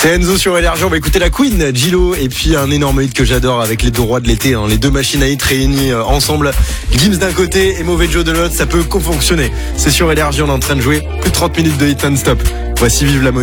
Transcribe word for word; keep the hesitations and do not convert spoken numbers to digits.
C'est Enzo sur Énergie. On va écouter la Queen, Gillo, et puis un énorme hit que j'adore avec les deux rois de l'été, hein, les deux machines à hit réunies euh, ensemble. Gims d'un côté et Mauvais Joe de l'autre, ça peut co-fonctionner. C'est sur Énergie, on est en train de jouer plus de trente minutes de hit non-stop. Voici Vive la Monnaie.